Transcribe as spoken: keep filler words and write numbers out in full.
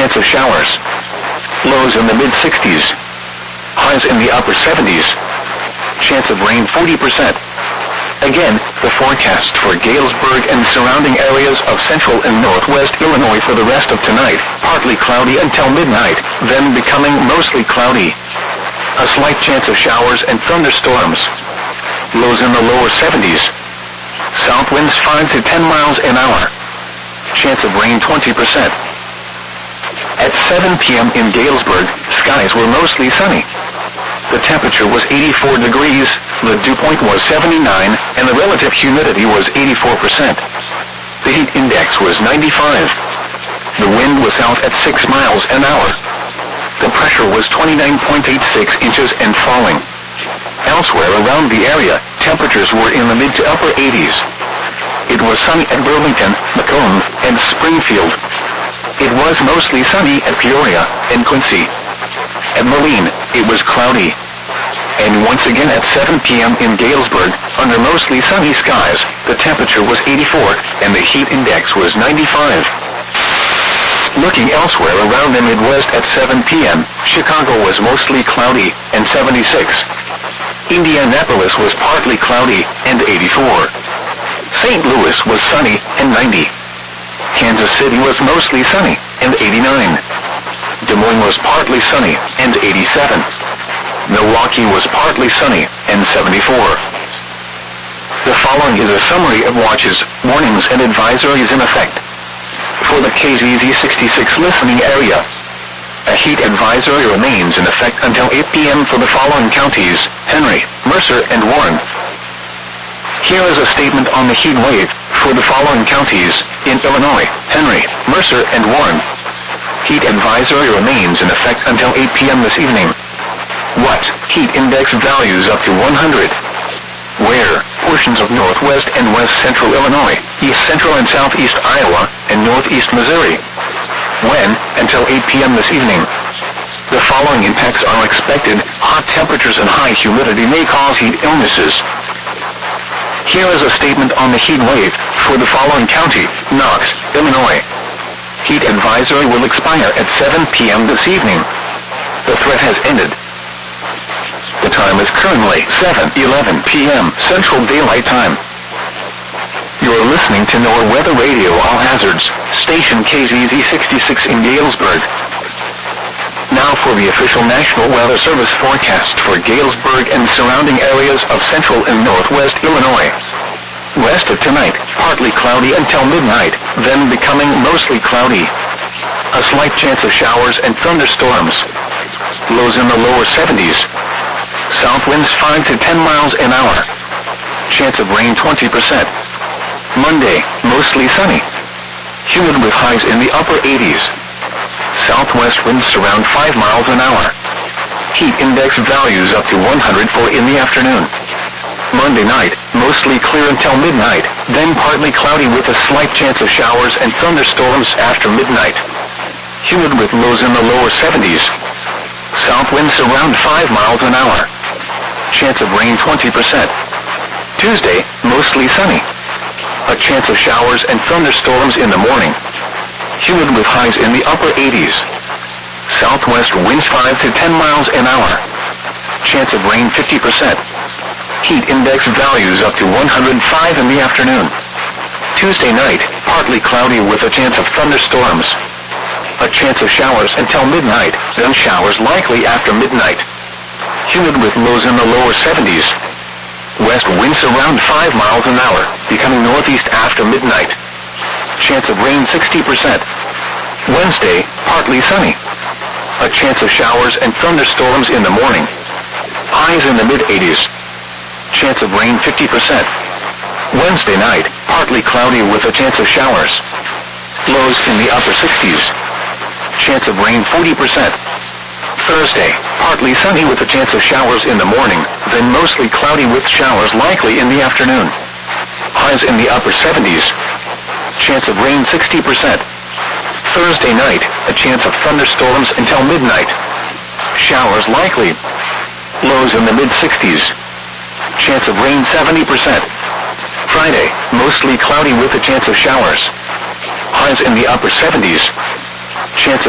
chance of showers. Lows in the mid-sixties. Highs in the upper seventies. Chance of rain forty percent. Again, the forecast for Galesburg and surrounding areas of central and northwest Illinois for the rest of tonight: partly cloudy until midnight, then becoming mostly cloudy. A slight chance of showers and thunderstorms. Lows in the lower seventies. South winds five to ten miles an hour. Chance of rain twenty percent. At seven p.m. in Galesburg, skies were mostly sunny. The temperature was eighty-four degrees, the dew point was seventy-nine, and the relative humidity was eighty-four percent. The heat index was ninety-five. The wind was south at six miles an hour. The pressure was twenty-nine point eight six inches and falling. Elsewhere around the area, temperatures were in the mid to upper eighties. It was sunny at Burlington, Macomb, and Springfield. It was mostly sunny at Peoria and Quincy. At Moline, it was cloudy. And once again at seven p.m. in Galesburg, under mostly sunny skies, the temperature was eighty-four, and the heat index was ninety-five. Looking elsewhere around the Midwest at seven p.m., Chicago was mostly cloudy, and seventy-six. Indianapolis was partly cloudy, and eighty-four. Saint Louis was sunny, and ninety. Kansas City was mostly sunny, and eighty-nine. Des Moines was partly sunny, and eighty-seven. Milwaukee was partly sunny, and seventy-four. The following is a summary of watches, warnings, and advisories in effect. For the K Z Z sixty-six listening area, a heat advisory remains in effect until eight p.m. for the following counties: Henry, Mercer, and Warren. Here is a statement on the heat wave for the following counties in Illinois: Henry, Mercer, and Warren. Heat advisory remains in effect until eight p.m. this evening. What? Heat index values up to one hundred. Where? Portions of northwest and west central Illinois, east central and southeast Iowa, and northeast Missouri. When? Until eight p.m. this evening. The following impacts are expected: hot temperatures and high humidity may cause heat illnesses. Here is a statement on the heat wave for the following county: Knox, Illinois. Heat advisory will expire at seven p.m. this evening. The threat has ended. The time is currently seven eleven p.m. Central Daylight Time. You're listening to NOAA Weather Radio All Hazards, station K Z Z sixty-six in Galesburg. Now for the official National Weather Service forecast for Galesburg and surrounding areas of central and northwest Illinois. Rest of tonight, partly cloudy until midnight, then becoming mostly cloudy. A slight chance of showers and thunderstorms. Lows in the lower seventies. South winds five to ten miles an hour. Chance of rain twenty percent. Monday, mostly sunny. Humid with highs in the upper eighties. Southwest winds around five miles an hour. Heat index values up to one hundred four in the afternoon. Monday night, mostly clear until midnight, then partly cloudy with a slight chance of showers and thunderstorms after midnight. Humid with lows in the lower seventies. South winds around five miles an hour. Chance of rain twenty percent. Tuesday, mostly sunny. A chance of showers and thunderstorms in the morning. Humid with highs in the upper eighties. Southwest winds five to ten miles an hour. Chance of rain fifty percent. Heat index values up to one hundred five in the afternoon. Tuesday night, partly cloudy with a chance of thunderstorms. A chance of showers until midnight, then showers likely after midnight. Humid with lows in the lower seventies. West winds around five miles an hour, becoming northeast after midnight. Chance of rain sixty percent. Wednesday, partly sunny. A chance of showers and thunderstorms in the morning. Highs in the mid-eighties. Chance of rain fifty percent. Wednesday night, partly cloudy with a chance of showers. Lows in the upper sixties. Chance of rain forty percent. Thursday, partly sunny with a chance of showers in the morning, then mostly cloudy with showers likely in the afternoon. Highs in the upper seventies. Chance of rain sixty percent. Thursday night, a chance of thunderstorms until midnight. Showers likely. Lows in the mid-sixties. Chance of rain seventy percent. Friday, mostly cloudy with a chance of showers. Highs in the upper seventies. Chance of